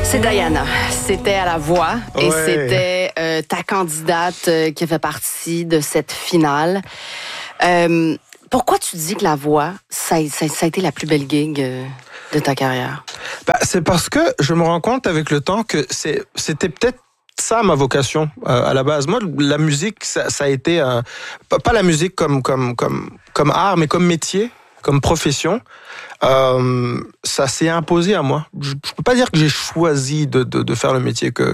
C'est Diana. C'était à la voix et Ouais. c'était ta candidate qui fait partie de cette finale. Pourquoi tu dis que la voix, ça a été la plus belle gig de ta carrière? C'est parce que je me rends compte avec le temps que c'était peut-être ça ma vocation à la base. Moi, la musique, ça a été pas la musique comme art, mais comme métier, comme profession. Ça s'est imposé à moi. Je peux pas dire que j'ai choisi de faire le métier que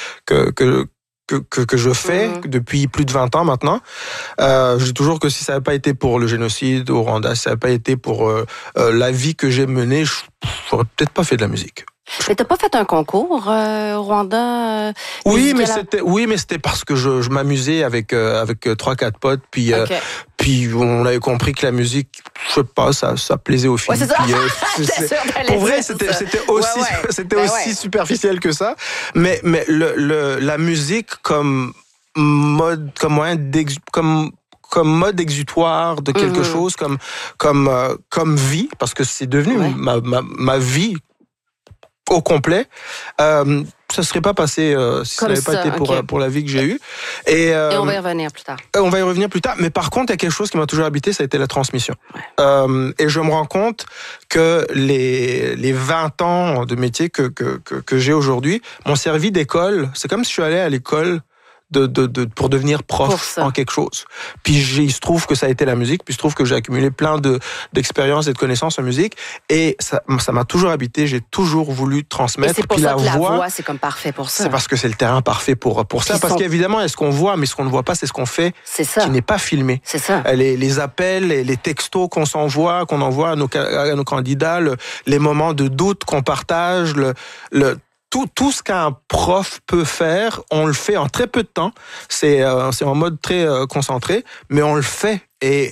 je fais depuis plus de 20 ans maintenant. Je dis toujours que si ça n'avait pas été pour le génocide au Rwanda, si ça n'avait pas été pour la vie que j'ai menée, je n'aurais peut-être pas fait de la musique. Mais t'as pas fait un concours au Rwanda? Oui, mais c'était parce que je m'amusais avec 3-4 potes, puis Okay. puis on avait compris que la musique, je sais pas, ça plaisait aux filles. Ouais, c'est ça. Puis, J'étais sûre d'aller pour vrai, dire c'était ça. aussi Ouais. c'était Ben aussi ouais. superficiel que ça. Mais la musique comme mode, comme moyen comme mode exutoire de quelque chose, comme vie, parce que c'est devenu ma vie au complet. Ça serait pas passé si ça Comme n'avait pas ça, été pour la vie que j'ai eue. Et on va y revenir plus tard. on va y revenir plus tard. Mais par contre, il y a quelque chose qui m'a toujours habité, ça a été la transmission. Ouais. Et je me rends compte que les 20 ans de métier que j'ai aujourd'hui m'ont servi d'école. C'est comme si je suis allé à l'école pour devenir prof en quelque chose. Puis il se trouve que ça a été la musique, puis il se trouve que j'ai accumulé plein d'expériences et de connaissances en musique, et ça m'a toujours habité, j'ai toujours voulu transmettre. Et c'est pour puis ça que la voix, voix, c'est comme parfait pour ça. c'est parce que c'est le terrain parfait pour ça, parce qu'évidemment, il y a ce qu'on voit, mais ce qu'on ne voit pas, c'est ce qu'on fait, C'est ça. qui n'est pas filmé. C'est ça. Les appels, les textos qu'on envoie à nos candidats, les moments de doute qu'on partage, tout ce qu'un prof peut faire, on le fait en très peu de temps. C'est en mode très concentré, mais on le fait. Et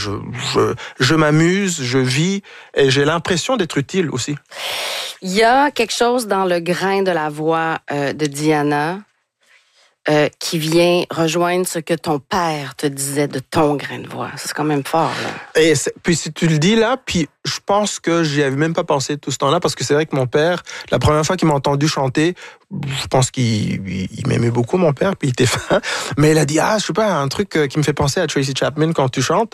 je m'amuse, je vis, et j'ai l'impression d'être utile aussi. Il y a quelque chose dans le grain de la voix de Diana qui vient rejoindre ce que ton père te disait de ton grain de voix. Ça, c'est quand même fort, là. Et puis si tu le dis là, puis je pense que j'y avais même pas pensé tout ce temps-là, parce que c'est vrai que mon père, la première fois qu'il m'a entendu chanter, je pense qu'il m'aimait beaucoup, mon père, puis il était fan, mais il a dit, je sais pas, un truc qui me fait penser à Tracy Chapman quand tu chantes.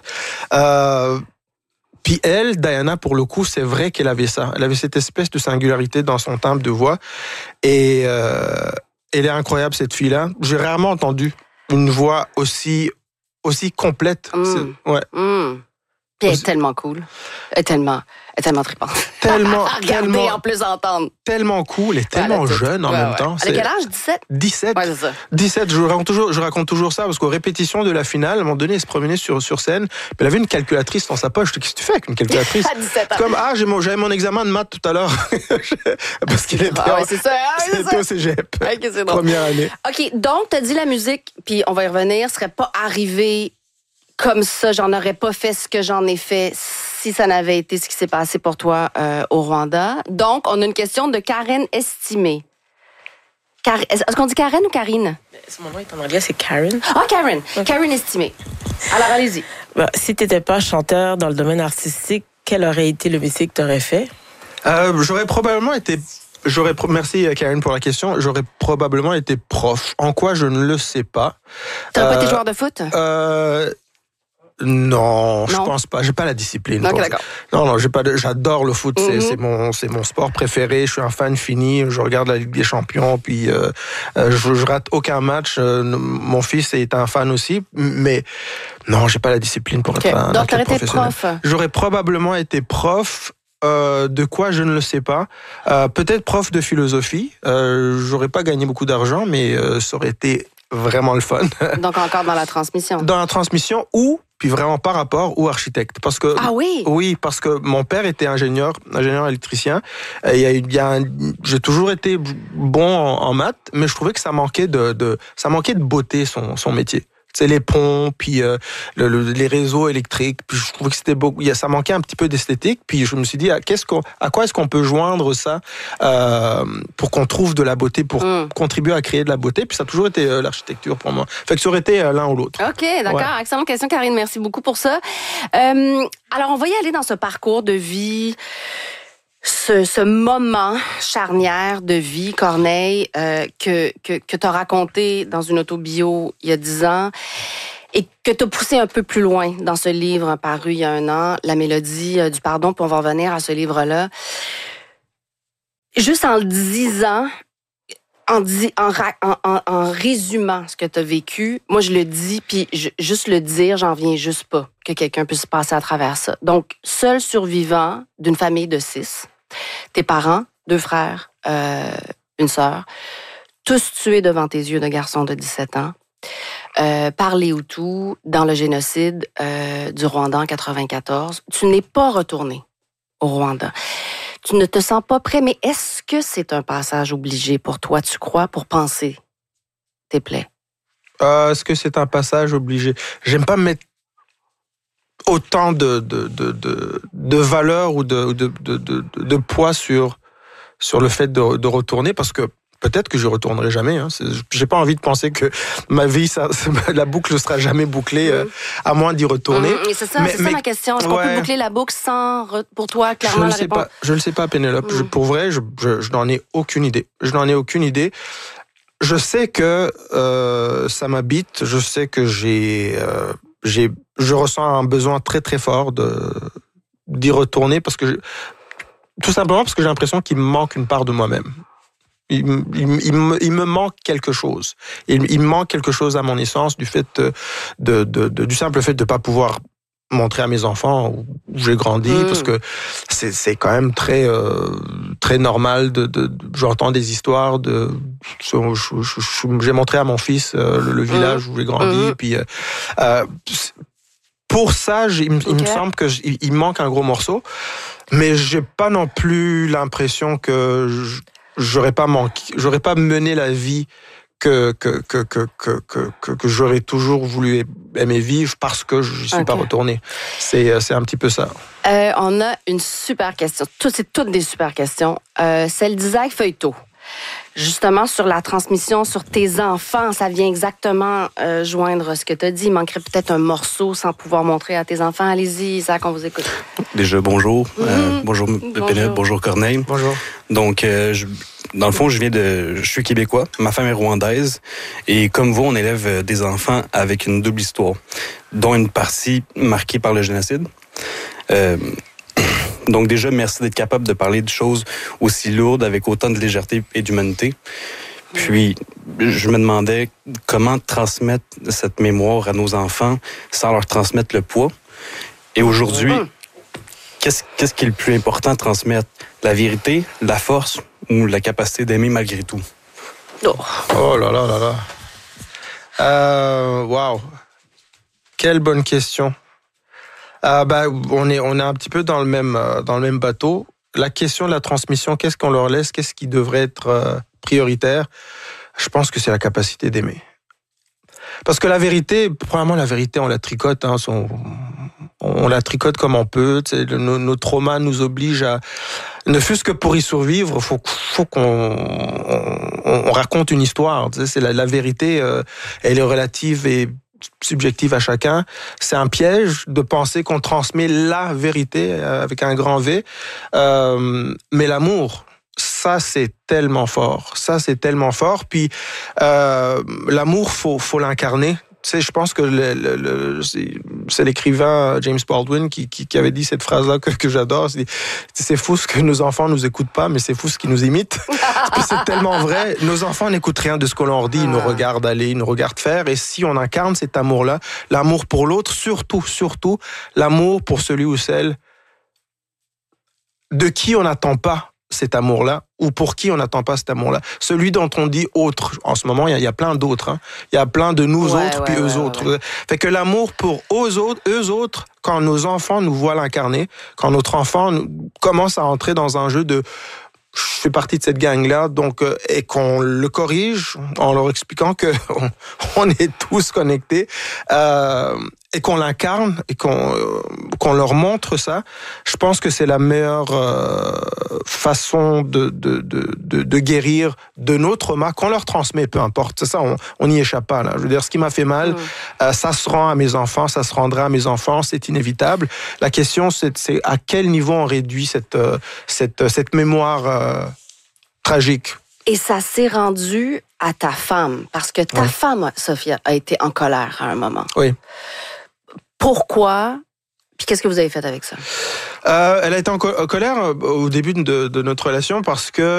Puis elle, Diana, pour le coup, c'est vrai qu'elle avait ça. Elle avait cette espèce de singularité dans son timbre de voix, et elle est incroyable, cette fille-là. J'ai rarement entendu une voix aussi complète. Ouais. Puis elle est tellement cool. Elle est tellement trippante. Tellement, à regarder, en plus entendre. tellement cool et tellement jeune en même temps. Elle a quel âge? 17? 17. Ouais, c'est ça. 17, je raconte toujours ça, parce qu'aux répétitions de la finale, à un moment donné, elle se promenait sur scène, puis elle avait une calculatrice dans sa poche. Je dis, qu'est-ce que tu fais avec une calculatrice? À 17 ans. Comme, j'avais mon examen de maths tout à l'heure. Parce qu'il était c'est ça. c'était au cégep. Ok, c'est drôle. Première année. OK, donc, t'as dit la musique, puis on va y revenir, serait pas arrivé comme ça. J'en aurais pas fait ce que j'en ai fait si ça n'avait été ce qui s'est passé pour toi au Rwanda. Donc, on a une question de Karen Estimé. Est-ce qu'on dit Karen ou Karine? Mon nom est en anglais, c'est Karen. Ah, Karen. Okay. Karen Estimé. Alors, allez-y. Si t'étais pas chanteur dans le domaine artistique, quel aurait été le métier que t'aurais fait? J'aurais probablement été... Merci Karen pour la question. J'aurais probablement été prof. En quoi, je ne le sais pas. T'aurais pas été joueur de foot? Non, je pense pas. J'ai pas la discipline. Okay, d'accord. Non, j'adore le foot. C'est mon sport préféré. Je suis un fan fini. Je regarde la Ligue des Champions. Puis je rate aucun match. Mon fils est un fan aussi. Mais non, j'ai pas la discipline pour être un Donc, athlète t'aurais été professionnel. prof? J'aurais probablement été prof. De quoi, je ne le sais pas. Peut-être prof de philosophie. J'aurais pas gagné beaucoup d'argent, mais ça aurait été vraiment le fun. Donc encore dans la transmission. Dans la transmission, puis vraiment par rapport, ou architecte. Parce que, oui, parce que mon père était ingénieur électricien. J'ai toujours été bon en maths, mais je trouvais que ça manquait de beauté, son métier. C'est les ponts, puis les réseaux électriques. Puis je trouvais que c'était beau. Ça manquait un petit peu d'esthétique. Puis je me suis dit, à quoi est-ce qu'on peut joindre ça pour qu'on trouve de la beauté, pour contribuer à créer de la beauté. Puis ça a toujours été l'architecture pour moi. Fait que ça aurait été l'un ou l'autre. OK, d'accord. Ouais. Excellente question, Karine. Merci beaucoup pour ça. Alors, on va y aller dans ce parcours de vie ce moment charnière de vie, Corneille, que tu as raconté dans une autobio il y a 10 ans et que tu as poussé un peu plus loin dans ce livre paru il y a 1 an, La mélodie du pardon, puis on va revenir à ce livre-là. Juste en le disant, en résumant ce que tu as vécu, moi je le dis, puis juste le dire, j'en viens juste pas que quelqu'un puisse passer à travers ça. Donc, seul survivant d'une famille de 6, tes parents, 2 frères, 1 sœur, tous tués devant tes yeux de garçon de 17 ans, par les Hutus dans le génocide du Rwanda en 94. Tu n'es pas retourné au Rwanda. Tu ne te sens pas prêt, mais est-ce que c'est un passage obligé pour toi, tu crois, pour penser tes plaies? Est-ce que c'est un passage obligé? J'aime pas mettre autant de valeur ou de poids sur le fait de retourner, parce que peut-être que je retournerai jamais. Hein. J'ai pas envie de penser que ma vie, la boucle ne sera jamais bouclée, à moins d'y retourner. C'est ça ma question. Est-ce qu'on peut boucler la boucle sans, pour toi, clairement, la réponse? Je ne le sais pas, Pénélope. Pour vrai, je n'en ai aucune idée. Je sais que ça m'habite. Je sais que je ressens un besoin très très fort d'y retourner, tout simplement parce que j'ai l'impression qu'il me manque une part de moi-même. Il me manque quelque chose. Il me manque quelque chose à mon essence du fait du simple fait de pas pouvoir montrer à mes enfants où j'ai grandi, parce que c'est quand même très très normal j'entends des histoires j'ai montré à mon fils le village où j'ai grandi, puis pour ça il me semble que il manque un gros morceau, mais j'ai pas non plus l'impression que j'aurais pas mené la vie que j'aurais toujours voulu aimer vivre, parce que je n'y suis pas retourné. C'est un petit peu ça. On a une super question. C'est toutes des super questions. Celle d'Isaac Feuilletot. Justement, sur la transmission sur tes enfants, ça vient exactement joindre ce que tu as dit. Il manquerait peut-être un morceau sans pouvoir montrer à tes enfants. Allez-y, Isaac, on vous écoute. Déjà, bonjour. Bonjour Pénélope, bonjour Corneille. Bonjour. Donc, dans le fond, je suis québécois, ma femme est rwandaise, et comme vous, on élève des enfants avec une double histoire, dont une partie marquée par le génocide. Donc déjà, merci d'être capable de parler de choses aussi lourdes avec autant de légèreté et d'humanité. Puis, je me demandais comment transmettre cette mémoire à nos enfants sans leur transmettre le poids. Et aujourd'hui, qu'est-ce qui est le plus important à transmettre? La vérité, la force ou la capacité d'aimer malgré tout? Oh là là là là. Wow. Quelle bonne question. On est un petit peu dans le même bateau. La question de la transmission, qu'est-ce qu'on leur laisse? Qu'est-ce qui devrait être prioritaire? Je pense que c'est la capacité d'aimer. Parce que la vérité, premièrement, on la tricote. Hein, on la tricote comme on peut. Nos traumas nous obligent à... Ne fût-ce que pour y survivre, faut qu'on raconte une histoire. C'est la vérité, elle est relative et subjective à chacun. C'est un piège de penser qu'on transmet la vérité avec un grand V. Mais l'amour, ça c'est tellement fort. Puis l'amour, faut l'incarner. Tu sais, je pense que c'est l'écrivain James Baldwin qui avait dit cette phrase-là que j'adore. C'est fou ce que nos enfants nous écoutent pas, mais c'est fou ce qu'ils nous imitent. C'est tellement vrai. Nos enfants n'écoutent rien de ce qu'on leur dit. Ils nous regardent aller, ils nous regardent faire. Et si on incarne cet amour-là, l'amour pour l'autre, surtout, l'amour pour celui ou celle de qui on n'attend pas cet amour-là, ou pour qui on n'attend pas cet amour-là. Celui dont on dit autre. En ce moment, il y a plein d'autres. Hein. Il y a plein de nous autres, puis eux autres. Ouais. Fait que l'amour pour eux autres, quand nos enfants nous voient l'incarner, quand notre enfant commence à entrer dans un jeu de je fais partie de cette gang-là, donc et qu'on le corrige en leur expliquant que on est tous connectés, et qu'on l'incarne et qu'on leur montre ça, je pense que c'est la meilleure façon de guérir de nos traumas qu'on leur transmet, peu importe. C'est ça, on n'y échappe pas là. Je veux dire, ce qui m'a fait mal, ça se rend à mes enfants, ça se rendra à mes enfants, c'est inévitable. La question, c'est à quel niveau on réduit cette mémoire tragique. Et ça s'est rendu à ta femme, parce que ta femme, Sophia, a été en colère à un moment. Oui. Pourquoi? Puis qu'est-ce que vous avez fait avec ça? Elle a été en colère au début de notre relation parce que